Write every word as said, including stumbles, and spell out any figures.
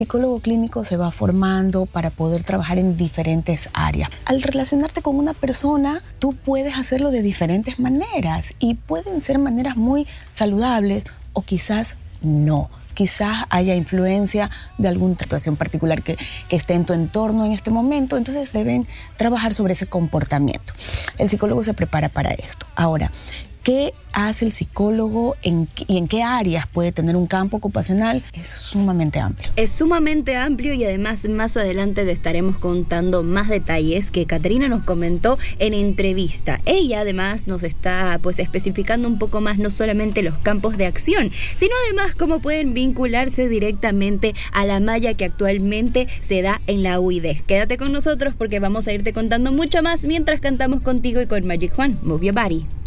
El psicólogo clínico se va formando para poder trabajar en diferentes áreas. Al relacionarte con una persona, tú puedes hacerlo de diferentes maneras y pueden ser maneras muy saludables o quizás no. Quizás haya influencia de alguna situación particular que, que esté en tu entorno en este momento, entonces deben trabajar sobre ese comportamiento. El psicólogo se prepara para esto. Ahora, ¿qué hace el psicólogo en, y en qué áreas puede tener un campo ocupacional? Es sumamente amplio. Es sumamente amplio y además más adelante te estaremos contando más detalles que Caterina nos comentó en entrevista. Ella además nos está pues especificando un poco más no solamente los campos de acción, sino además cómo pueden vincularse directamente a la malla que actualmente se da en la U I D. Quédate con nosotros porque vamos a irte contando mucho más mientras cantamos contigo y con Magic Juan. Move Your Body.